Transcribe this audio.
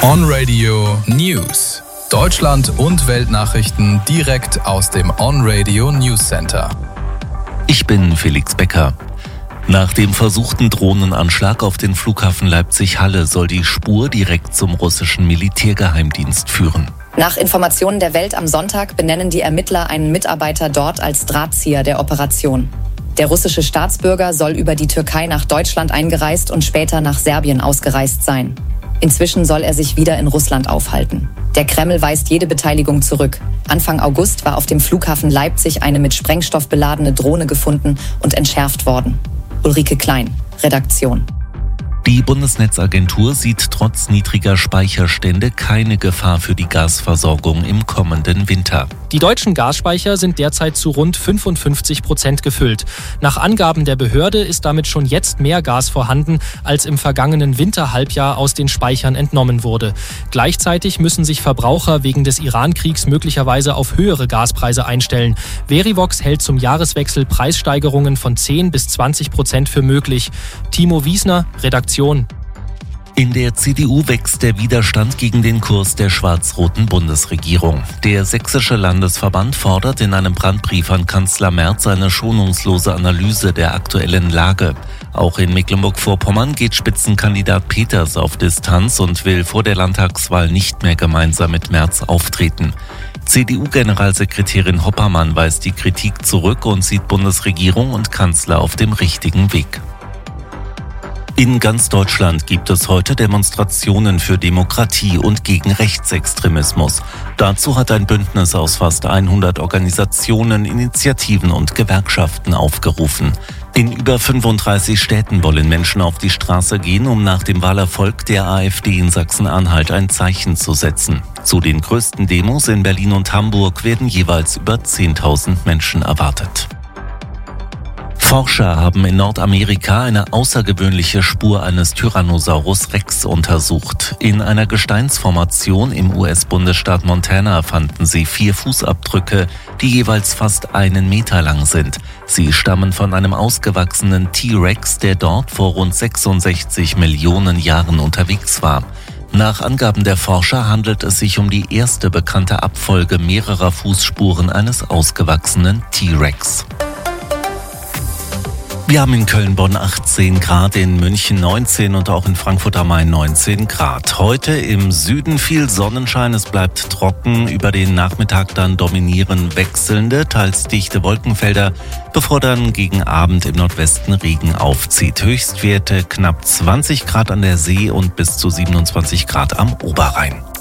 On Radio News. Deutschland und Weltnachrichten direkt aus dem On Radio News Center. Ich bin Felix Becker. Nach dem versuchten Drohnenanschlag auf den Flughafen Leipzig-Halle soll die Spur direkt zum russischen Militärgeheimdienst führen. Nach Informationen der Welt am Sonntag benennen die Ermittler einen Mitarbeiter dort als Drahtzieher der Operation. Der russische Staatsbürger soll über die Türkei nach Deutschland eingereist und später nach Serbien ausgereist sein. Inzwischen soll er sich wieder in Russland aufhalten. Der Kreml weist jede Beteiligung zurück. Anfang August war auf dem Flughafen Leipzig eine mit Sprengstoff beladene Drohne gefunden und entschärft worden. Ulrike Klein, Redaktion. Die Bundesnetzagentur sieht trotz niedriger Speicherstände keine Gefahr für die Gasversorgung im kommenden Winter. Die deutschen Gasspeicher sind derzeit zu rund 55% gefüllt. Nach Angaben der Behörde ist damit schon jetzt mehr Gas vorhanden, als im vergangenen Winterhalbjahr aus den Speichern entnommen wurde. Gleichzeitig müssen sich Verbraucher wegen des Iran-Kriegs möglicherweise auf höhere Gaspreise einstellen. Verivox hält zum Jahreswechsel Preissteigerungen von 10 bis 20% für möglich. Timo Wiesner, Redaktion. In der CDU wächst der Widerstand gegen den Kurs der schwarz-roten Bundesregierung. Der sächsische Landesverband fordert in einem Brandbrief an Kanzler Merz eine schonungslose Analyse der aktuellen Lage. Auch in Mecklenburg-Vorpommern geht Spitzenkandidat Peters auf Distanz und will vor der Landtagswahl nicht mehr gemeinsam mit Merz auftreten. CDU-Generalsekretärin Hoppermann weist die Kritik zurück und sieht Bundesregierung und Kanzler auf dem richtigen Weg. In ganz Deutschland gibt es heute Demonstrationen für Demokratie und gegen Rechtsextremismus. Dazu hat ein Bündnis aus fast 100 Organisationen, Initiativen und Gewerkschaften aufgerufen. In über 35 Städten wollen Menschen auf die Straße gehen, um nach dem Wahlerfolg der AfD in Sachsen-Anhalt ein Zeichen zu setzen. Zu den größten Demos in Berlin und Hamburg werden jeweils über 10.000 Menschen erwartet. Forscher haben in Nordamerika eine außergewöhnliche Spur eines Tyrannosaurus Rex untersucht. In einer Gesteinsformation im US-Bundesstaat Montana fanden sie 4 Fußabdrücke, die jeweils fast 1 Meter lang sind. Sie stammen von einem ausgewachsenen T-Rex, der dort vor rund 66 Millionen Jahren unterwegs war. Nach Angaben der Forscher handelt es sich um die erste bekannte Abfolge mehrerer Fußspuren eines ausgewachsenen T-Rex. Wir haben in Köln-Bonn 18 Grad, in München 19 und auch in Frankfurt am Main 19 Grad. Heute im Süden viel Sonnenschein, es bleibt trocken. Über den Nachmittag dann dominieren wechselnde, teils dichte Wolkenfelder, bevor dann gegen Abend im Nordwesten Regen aufzieht. Höchstwerte knapp 20 Grad an der See und bis zu 27 Grad am Oberrhein.